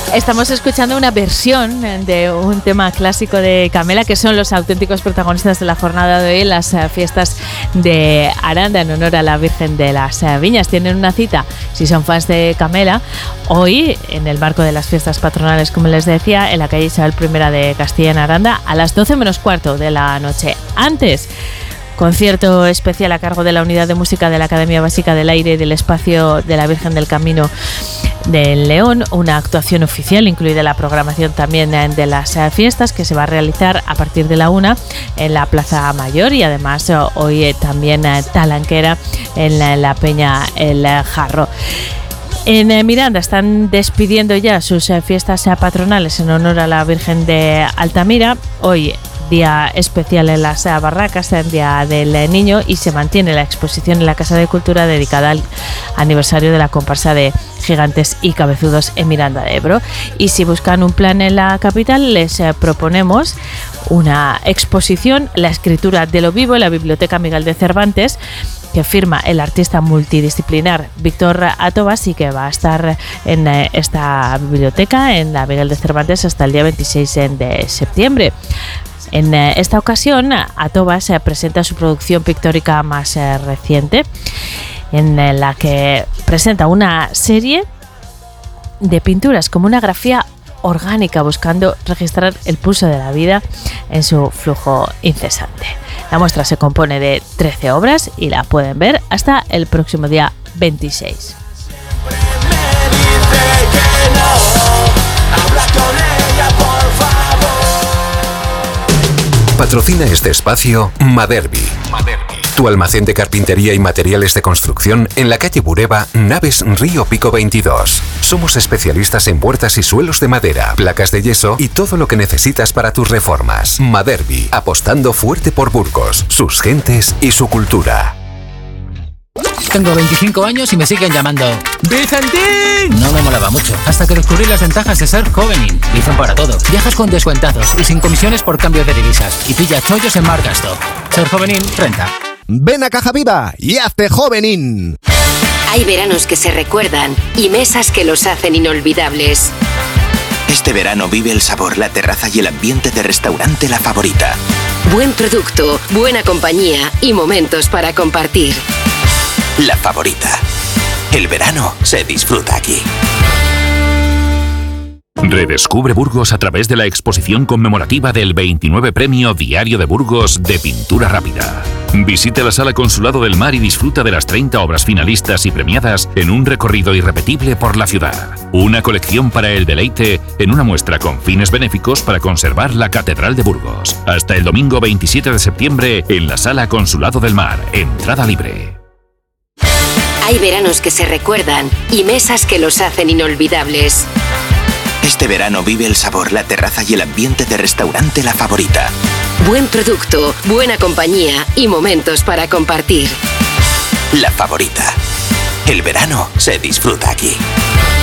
Estamos escuchando una versión de un tema clásico de Camela, que son los auténticos protagonistas de la jornada de hoy en las fiestas de Aranda en honor a la Virgen de las Viñas. Tienen una cita, si son fans de Camela, hoy en el marco de las fiestas patronales, como les decía, en la calle Isabel I de Castilla en Aranda a las 12 menos cuarto de la noche. Antes, concierto especial a cargo de la Unidad de Música de la Academia Básica del Aire y del Espacio de la Virgen del Camino del León, una actuación oficial, incluida la programación también de las fiestas, que se va a realizar a partir de la 1 en la Plaza Mayor, y además hoy también talanquera en la Peña El Jarro. En Miranda están despidiendo ya sus fiestas patronales en honor a la Virgen de Altamira. Hoy día especial en las barracas, el Día del Niño, y se mantiene la exposición en la Casa de Cultura dedicada al aniversario de la comparsa de Gigantes y Cabezudos en Miranda de Ebro. Y si buscan un plan en la capital, les proponemos una exposición, La escritura de lo vivo, en la Biblioteca Miguel de Cervantes, que firma el artista multidisciplinar Víctor Atobas, y que va a estar en esta biblioteca, en la Miguel de Cervantes, hasta el día 26 de septiembre. En esta ocasión, Atobas presenta su producción pictórica más reciente, en la que presenta una serie de pinturas como una grafía orgánica, buscando registrar el pulso de la vida en su flujo incesante. La muestra se compone de 13 obras y la pueden ver hasta el próximo día 26. Patrocina este espacio Maderbi, tu almacén de carpintería y materiales de construcción en la calle Bureba, Naves Río Pico 22. Somos especialistas en puertas y suelos de madera, placas de yeso y todo lo que necesitas para tus reformas. Maderbi, apostando fuerte por Burgos, sus gentes y su cultura. Tengo 25 años y me siguen llamando ¡Vicentín! No me molaba mucho, hasta que descubrí las ventajas de ser Jovenin. Dicen para todo. Viajas con descuentazos y sin comisiones por cambio de divisas. Y pilla chollos en Margasto. Ser Jovenin renta. Ven a Caja Viva y hazte Jovenin. Hay veranos que se recuerdan y mesas que los hacen inolvidables. Este verano vive el sabor, la terraza y el ambiente de restaurante La Favorita. Buen producto, buena compañía y momentos para compartir. La Favorita. El verano se disfruta aquí. Redescubre Burgos a través de la exposición conmemorativa del 29 Premio Diario de Burgos de Pintura Rápida. Visite la Sala Consulado del Mar y disfruta de las 30 obras finalistas y premiadas en un recorrido irrepetible por la ciudad. Una colección para el deleite en una muestra con fines benéficos para conservar la Catedral de Burgos. Hasta el domingo 27 de septiembre en la Sala Consulado del Mar. Entrada libre. Hay veranos que se recuerdan y mesas que los hacen inolvidables. Este verano vive el sabor, la terraza y el ambiente de restaurante La Favorita. Buen producto, buena compañía y momentos para compartir. La Favorita. El verano se disfruta aquí.